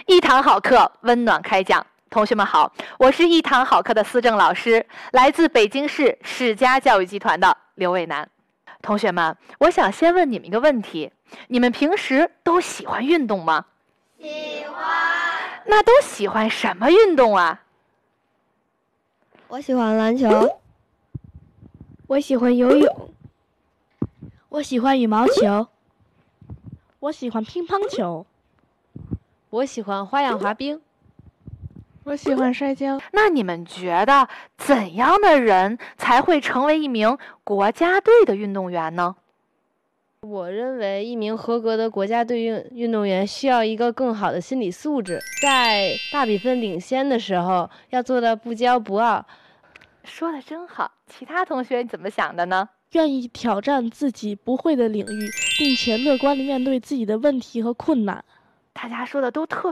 一堂好课，温暖开讲。同学们好，我是一堂好课的思政老师，来自北京市世家教育集团的刘伟楠。同学们，我想先问你们一个问题：你们平时都喜欢运动吗？ 喜欢。 那都喜欢什么运动啊？ 我喜欢篮球。 我喜欢游泳。我喜欢羽毛球。我喜欢乒乓球。 我喜欢花样滑冰。 我喜欢摔跤。 那你们觉得怎样的人才会成为一名国家队的运动员呢？ 我认为一名合格的国家队运动员需要一个更好的心理素质，在大比分领先的时候要做到不骄不傲。 说得真好，其他同学你怎么想的呢？ 愿意挑战自己不会的领域，并且乐观地面对自己的问题和困难。 大家说的都特